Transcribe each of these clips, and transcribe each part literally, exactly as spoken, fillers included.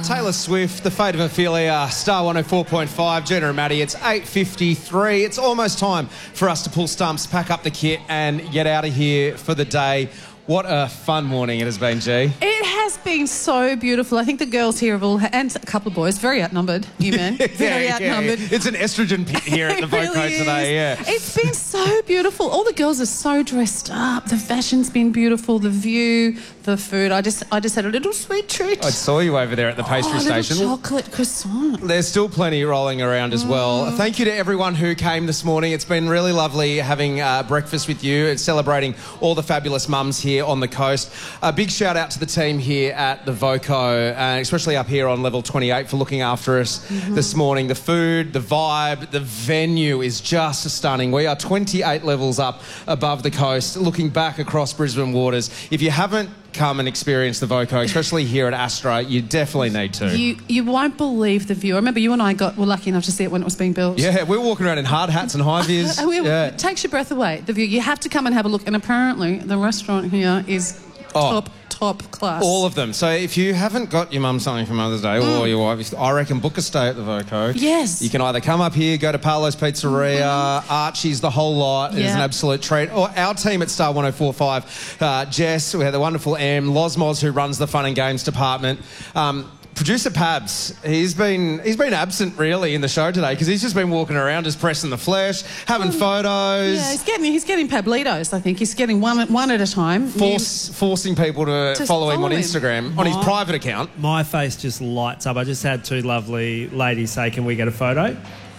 Taylor Swift, The Fate of Ophelia, Star one oh four point five, Gina and Maddie. It's eight fifty-three. It's almost time for us to pull stumps, pack up the kit and get out of here for the day. What a fun morning it has been, G. It has been so beautiful. I think the girls here have all, and a couple of boys, very outnumbered, you men. Very yeah, outnumbered. Yeah. It's an estrogen pit here at the Voco really today, yeah. It's been so beautiful. All the girls are so dressed up. The fashion's been beautiful. The view, the food. I just I just had a little sweet treat. I saw you over there at the pastry oh, station. Little chocolate croissant. There's still plenty rolling around as well. Mm. Thank you to everyone who came this morning. It's been really lovely having uh, breakfast with you and celebrating all the fabulous mums here on the coast. A big shout out to the team here at the Voco, uh, especially up here on level twenty-eight for looking after us mm-hmm. this morning. The food, the vibe, the venue is just stunning. We are twenty-eight levels up above the coast, looking back across Brisbane waters. If you haven't come and experience the Voco, especially here at Astra, you definitely need to. You you won't believe the view. I remember you and I got were lucky enough to see it when it was being built. Yeah, we were walking around in hard hats and high vis. Yeah. It takes your breath away, the view. You have to come and have a look. And apparently the restaurant here is Oh, top, top class. All of them. So if you haven't got your mum something for Mother's Day mm. or your wife, I reckon book a stay at the Voco. Yes. You can either come up here, go to Paolo's Pizzeria, mm. Archie's, the whole lot. It is an absolute treat. Or our team at Star one oh four point five, uh, Jess, we had the wonderful Em, Losmos, who runs the Fun and Games department. Um, Producer Pabs, he's been he's been absent really in the show today because he's just been walking around just pressing the flesh, having um, photos. Yeah, he's getting he's getting Pablitos, I think. He's getting one one at a time. Force, forcing people to, to follow, follow him on him. Instagram, my, on his private account. My face just lights up. I just had two lovely ladies say, can we get a photo?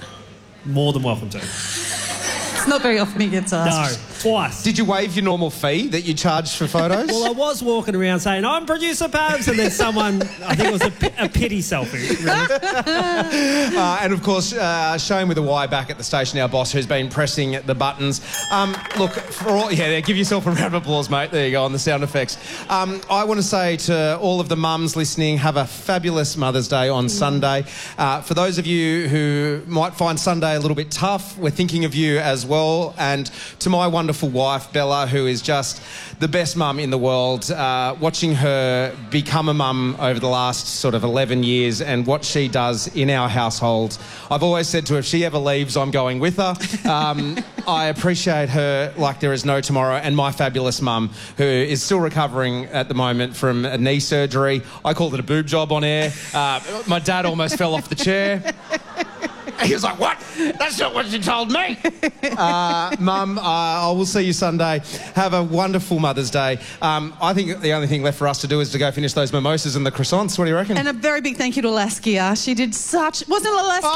More than welcome to. It's not very often he gets asked. No, twice. Did you waive your normal fee that you charge for photos? Well, I was walking around saying, I'm producer Pabs, and then someone, I think it was a, a pity selfie. Really. uh, and, of course, uh, Shane with a Y back at the station, our boss, who's been pressing the buttons. Um, look, for all... Yeah, give yourself a round of applause, mate. There you go, on the sound effects. Um, I want to say to all of the mums listening, have a fabulous Mother's Day on mm. Sunday. Uh, for those of you who might find Sunday a little bit tough, we're thinking of you as well. And to my wonderful wife, Bella, who is just the best mum in the world, uh, watching her become a mum over the last sort of eleven years and what she does in our household. I've always said to her, if she ever leaves, I'm going with her. Um, I appreciate her like there is no tomorrow, and my fabulous mum, who is still recovering at the moment from a knee surgery. I called it a boob job on air. Uh, my dad almost fell off the chair. He was like, what? That's not what you told me. Uh, Mum, uh, I will see you Sunday. Have a wonderful Mother's Day. Um, I think the only thing left for us to do is to go finish those mimosas and the croissants. What do you reckon? And a very big thank you to Alaskia. She did such... Wasn't Alaskia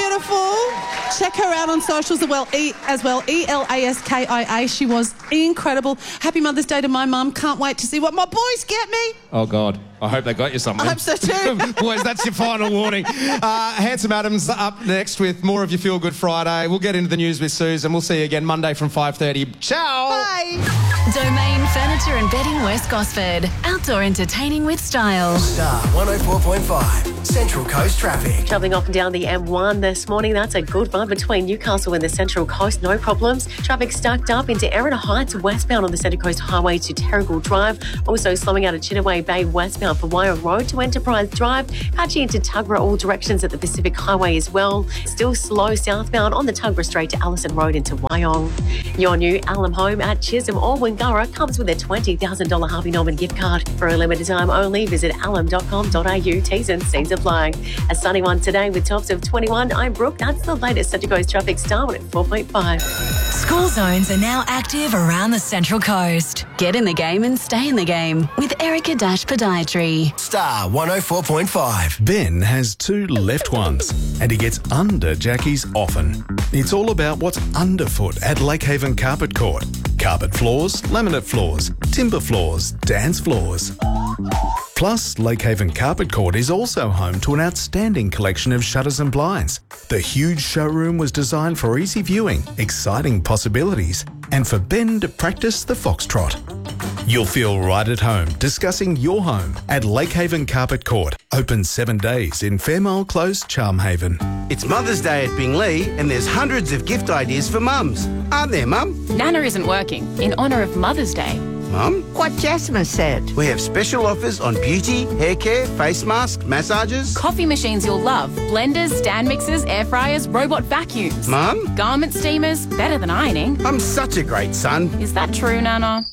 oh. beautiful? Check her out on socials as well, E, as well, E L A S K I A. She was incredible. Happy Mother's Day to my mum. Can't wait to see what my boys get me. Oh, God. I hope they got you something. I hope so too. Boys, that's your final warning. Uh, Handsome Adams up next with more of your Feel Good Friday. We'll get into the news with Suze and we'll see you again Monday from five thirty. Ciao. Bye. Domain Furniture and Bedding West Gosford. Outdoor entertaining with style. Star one oh four point five. Central Coast traffic. Travelling up and down the M one this morning. That's a good one between Newcastle and the Central Coast. No problems. Traffic stacked up into Erina Heights westbound on the Central Coast Highway to Terrigal Drive. Also slowing out at Chittaway Bay westbound from Wyong Road to Enterprise Drive. Patchy into Tuggerah all directions at the Pacific Highway as well. Still slow southbound on the Tuggerah Straight to Allison Road into Wyong. Your new Alum home at Chisholm or Wingara comes with a twenty thousand dollars Harvey Norman gift card. For a limited time only, visit alum dot com dot a u. T's and C's apply. A sunny one today with tops of twenty-one. I'm Brooke. That's the latest Central Coast traffic. Star one at four point five. School zones are now active around the Central Coast. Get in the game and stay in the game with Erica Dash Podiatry. Star one oh four point five. Ben has two left ones and he gets under Jackie's often. It's all about what's underfoot at Lakehaven Carpet Court. Carpet floors, laminate floors, timber floors, dance floors. Plus, Lakehaven Carpet Court is also home to an outstanding collection of shutters and blinds. The huge showroom was designed for easy viewing, exciting possibilities, and for Ben to practice the foxtrot. You'll feel right at home discussing your home at Lakehaven Carpet Court. Open seven days in Fairmile Close, Charmhaven. It's Mother's Day at Binglee and there's hundreds of gift ideas for mums. Aren't there, Mum? Nana isn't working in honour of Mother's Day. Mum. What Jasmine said. We have special offers on beauty, hair care, face masks, massages. Coffee machines you'll love. Blenders, stand mixers, air fryers, robot vacuums. Mum. Garment steamers, better than ironing. I'm such a great son. Is that true, Nana?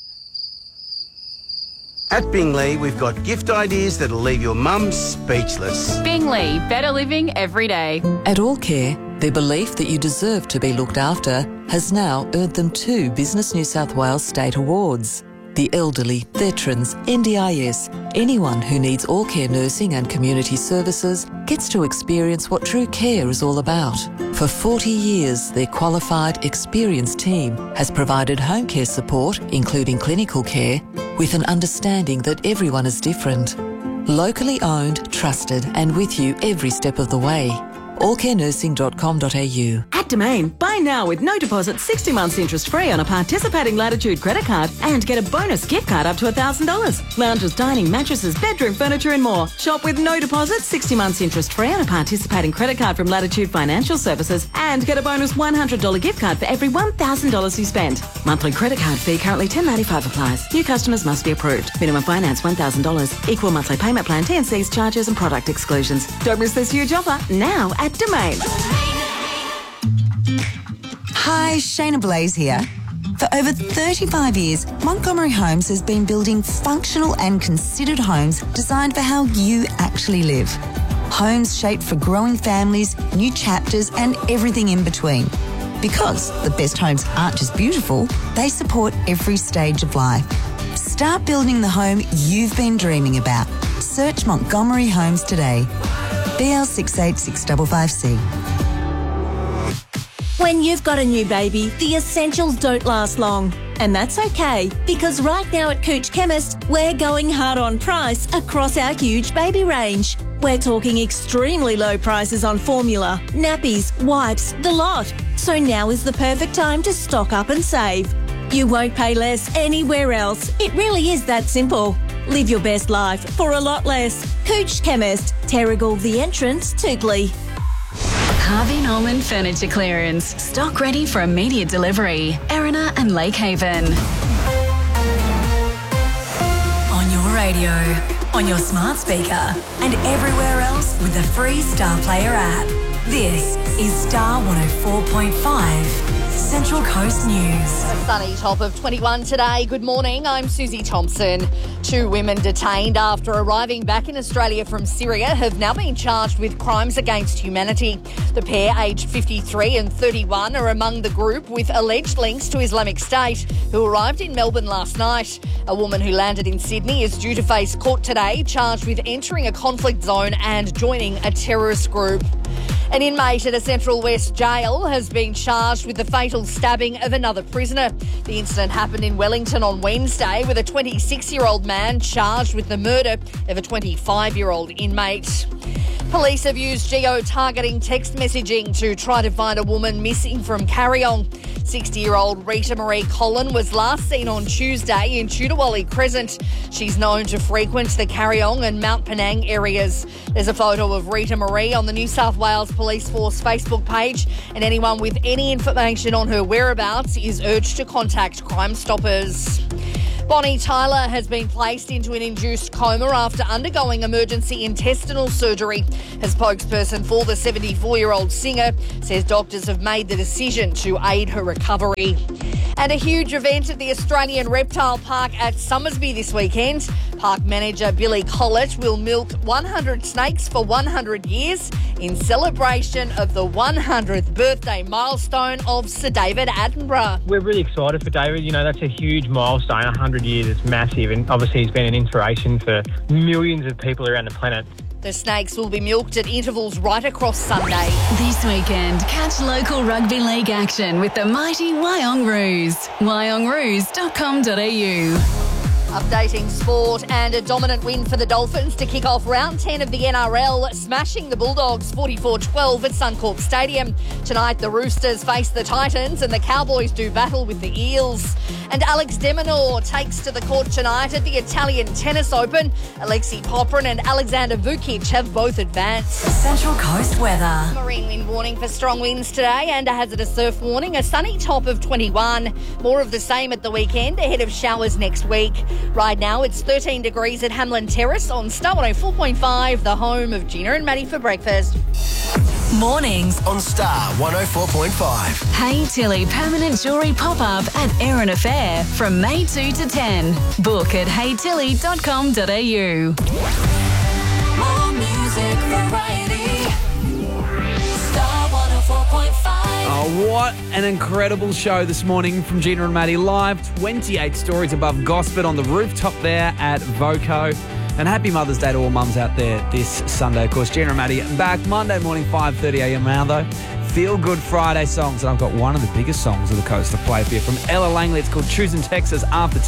At Bingley, we've got gift ideas that'll leave your mum speechless. Bingley, better living every day. At All Care, their belief that you deserve to be looked after has now earned them two Business New South Wales state awards. The elderly, veterans, N D I S, anyone who needs all care nursing and community services gets to experience what true care is all about. For forty years, their qualified, experienced team has provided home care support, including clinical care, with an understanding that everyone is different. Locally owned, trusted, and with you every step of the way. all care nursing dot com dot a u. At Domain, buy now with no deposit, sixty months interest free on a participating Latitude credit card and get a bonus gift card up to one thousand dollars. Lounges, dining, mattresses, bedroom furniture and more. Shop with no deposit, sixty months interest free on a participating credit card from Latitude Financial Services and get a bonus one hundred dollars gift card for every one thousand dollars you spend. Monthly credit card fee currently ten dollars ninety-five applies. New customers must be approved. Minimum finance one thousand dollars. Equal monthly payment plan, T and C's, charges and product exclusions. Don't miss this huge offer now at Domain. Hi, Shayna Blaze here. For over thirty-five years, Montgomery Homes has been building functional and considered homes designed for how you actually live. Homes shaped for growing families, new chapters, and everything in between. Because the best homes aren't just beautiful, they support every stage of life. Start building the home you've been dreaming about. Search Montgomery Homes today. B L six eight six five five C. When you've got a new baby, the essentials don't last long. And that's okay, because right now at Cooch Chemist, we're going hard on price across our huge baby range. We're talking extremely low prices on formula, nappies, wipes, the lot. So now is the perfect time to stock up and save. You won't pay less anywhere else. It really is that simple. Live your best life for a lot less. Cooch Chemist, Terrigal The Entrance, Tootley. Harvey Norman Furniture Clearance. Stock ready for immediate delivery. Erina and Lake Haven. On your radio, on your smart speaker, and everywhere else with the free Star Player app. This is Star one oh four point five. Central Coast News. A sunny top of twenty-one today. Good morning, I'm Susie Thompson. Two women detained after arriving back in Australia from Syria have now been charged with crimes against humanity. The pair, aged fifty-three and thirty-one, are among the group with alleged links to Islamic State, who arrived in Melbourne last night. A woman who landed in Sydney is due to face court today, charged with entering a conflict zone and joining a terrorist group. An inmate at a Central West jail has been charged with the fatal stabbing of another prisoner. The incident happened in Wellington on Wednesday, with a twenty-six-year-old man charged with the murder of a twenty-five-year-old inmate. Police have used geo-targeting text messaging to try to find a woman missing from Carryong. sixty-year-old Rita Marie Collin was last seen on Tuesday in Tudawally Crescent. She's known to frequent the Carryong and Mount Penang areas. There's a photo of Rita Marie on the New South Wales Police Force Facebook page, and anyone with any information on her whereabouts is urged to contact Crime Stoppers. Bonnie Tyler has been placed into an induced coma after undergoing emergency intestinal surgery. A spokesperson for the seventy-four-year-old singer says doctors have made the decision to aid her recovery. And a huge event at the Australian Reptile Park at Summersby this weekend. Park manager Billy Collett will milk one hundred snakes for one hundred years in celebration of the one hundredth birthday milestone of Sir David Attenborough. We're really excited for David. You know, that's a huge milestone. one hundred years is massive, and obviously he's been an inspiration for millions of people around the planet. The snakes will be milked at intervals right across Sunday. This weekend, catch local rugby league action with the mighty Wyong Roos. wyong roos dot com dot a u. Updating sport, and a dominant win for the Dolphins to kick off round ten of the N R L, smashing the Bulldogs forty-four twelve at Suncorp Stadium. Tonight, the Roosters face the Titans and the Cowboys do battle with the Eels. And Alex de Minaur takes to the court tonight at the Italian Tennis Open. Alexei Poprin and Alexander Vukic have both advanced. Central Coast weather. Marine wind warning for strong winds today and a hazardous surf warning. A sunny top of twenty-one. More of the same at the weekend, ahead of showers next week. Right now, it's thirteen degrees at Hamlin Terrace on Star one oh four point five, the home of Gina and Maddie for breakfast. Mornings on Star one oh four point five. Hey Tilly permanent jewellery pop-up at Erin Affair from May second to ten. Book at hey tilly dot com dot a u. More music variety. Star one oh four point five. Oh, what an incredible show this morning from Gina and Maddie live. twenty-eight stories above Gosford on the rooftop there at Voco. And happy Mother's Day to all mums out there this Sunday. Of course, Gina and Maddie back Monday morning, five thirty a m now though. Feel Good Friday songs. And I've got one of the biggest songs of the coast to play for you from Ella Langley. It's called Choosing Texas after ten.